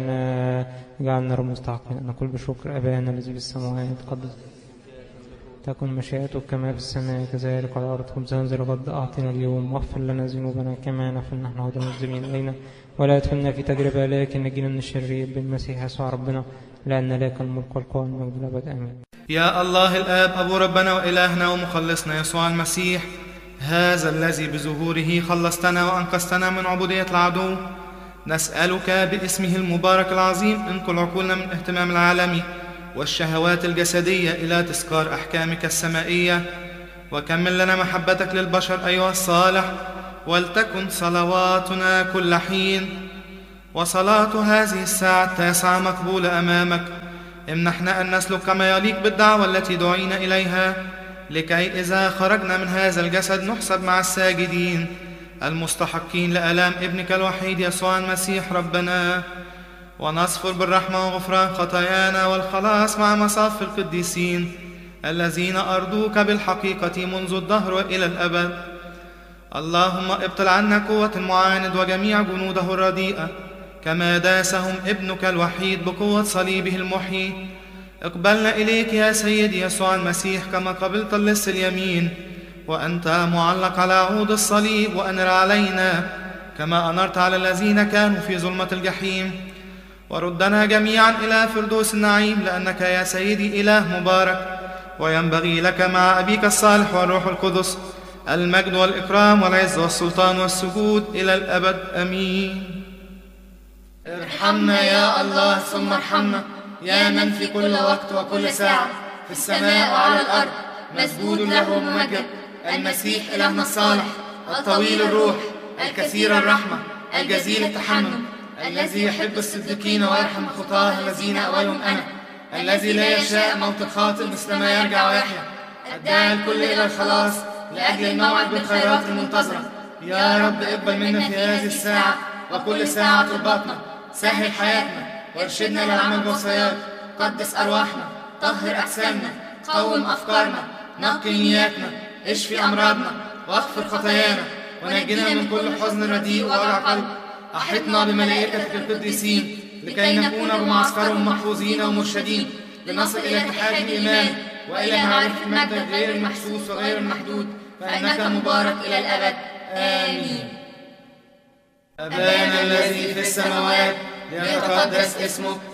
اجعلنا مستحقين أن نقول بشكر أبانا الذي في السماوات قدس تكن مشيئتك كما في السماء كذلك على الأرض. خبزنا ذا الغد أعطنا اليوم، واغفر لنا ذنوبنا كما نغفر نحن أيضا المذنبين إلينا، ولا تدخلنا في تجربة لكن نجينا من الشرير بالمسيح يسوع ربنا، لأن لك الملك والقوة والمجد الأبد آمين. يا الله الآب أبو ربنا وإلهنا ومخلصنا يسوع المسيح، هذا الذي بظهوره خلصتنا وأنقذتنا من عبودية العدو، نسألك باسمه المبارك العظيم انقل عقولنا من اهتمام العالمي والشهوات الجسدية إلى تذكار أحكامك السمائية، وكمل لنا محبتك للبشر أيها الصالح، ولتكن صلواتنا كل حين وصلاة هذه الساعة التاسعة مقبولة أمامك. امنحنا أن نسلك كما يليق بالدعوة التي دعينا إليها، لكي إذا خرجنا من هذا الجسد نحسب مع الساجدين المستحقين لآلام ابنك الوحيد يسوع المسيح ربنا، ونصفر بالرحمة وغفران خطايانا والخلاص مع مصاف القديسين الذين أرضوك بالحقيقة منذ الدهر وإلى الأبد. اللهم ابطل عنا قوة المعاند وجميع جنوده الرديئة، كما داسهم ابنك الوحيد بقوة صليبه المحيي. اقبلنا إليك يا سيدي يسوع المسيح كما قبلت اللص اليمين وأنت معلق على عود الصليب، وأنر علينا كما أنرت على الذين كانوا في ظلمة الجحيم، وردنا جميعا إلى فردوس النعيم، لأنك يا سيدي إله مبارك، وينبغي لك مع أبيك الصالح والروح القدس المجد والإكرام والعز والسلطان والسجود إلى الأبد آمين. ارحمنا يا الله ثم ارحمنا، يا من في كل وقت وكل ساعة في السماء وعلى الأرض مسجود له وممجد، المسيح إلهنا الصالح الطويل الروح الكثير الرحمة الجزيل التحنن، الذي يحب الصديقين ويرحم الخطاة الذين أولهم أنا، الذي لا يشاء موت الخاطئ مثل ما يرجع ويحيا، الداعي الكل إلى الخلاص لأجل الموعد بالخيرات المنتظرة. يا رب اقبل منا في هذه الساعة وكل ساعة رباطنا، سهل حياتنا وارشدنا للعمل بوصاياك، قدس أرواحنا، طهر أجسامنا، قوم أفكارنا، نقي نياتنا، اشفي أمراضنا واغفر خطايانا، ونجنا من كل حزن رديء ووجع قلب. أحطنا بملائكتك القديسين لكي نكون بمعسكرهم محفوظين ومرشدين، لنصل إلى اتحاد الإيمان وإلى معرفة المجد غير المحسوس وغير المحدود، فإنك مبارك إلى الأبد آمين. أبانا الذي في السماوات ليتقدس اسمك،